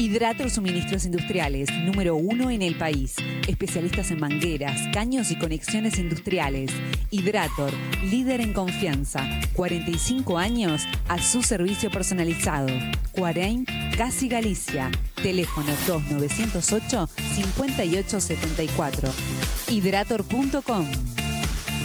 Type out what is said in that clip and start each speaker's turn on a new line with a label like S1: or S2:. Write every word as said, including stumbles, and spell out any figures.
S1: Hidrator Suministros Industriales, número uno en el país. Especialistas en mangueras, caños y conexiones industriales. Hidrator, líder en confianza. cuarenta y cinco años a su servicio personalizado. Cuareim, Casi Galicia. Teléfono dos nueve cero ocho, cinco ocho siete cuatro. hidrator punto com.